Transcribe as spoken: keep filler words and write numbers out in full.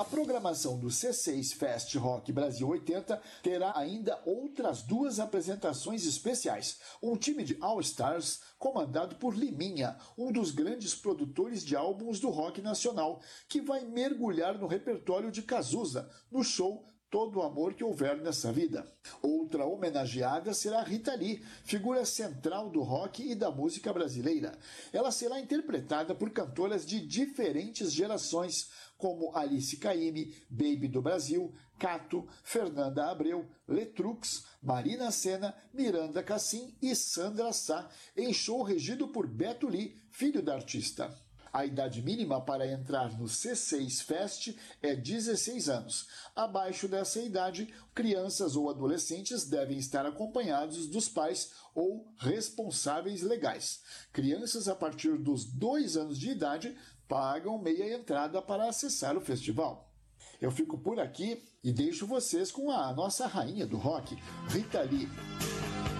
A programação do C seis Fest Rock Brasil oitenta terá ainda outras duas apresentações especiais. Um time de All-Stars comandado por Liminha, um dos grandes produtores de álbuns do rock nacional, que vai mergulhar no repertório de Cazuza, no show Todo o Amor que Houver Nessa Vida. Outra homenageada será Rita Lee, figura central do rock e da música brasileira. Ela será interpretada por cantoras de diferentes gerações, como Alice Caymmi, Baby do Brasil, Cato, Fernanda Abreu, Letrux, Marina Sena, Miranda Cassim e Sandra Sá, em show regido por Beto Lee, filho da artista. A idade mínima para entrar no C seis Fest é dezesseis anos. Abaixo dessa idade, crianças ou adolescentes devem estar acompanhados dos pais ou responsáveis legais. Crianças a partir dos dois anos de idade pagam meia entrada para acessar o festival. Eu fico por aqui e deixo vocês com a nossa rainha do rock, Rita Lee.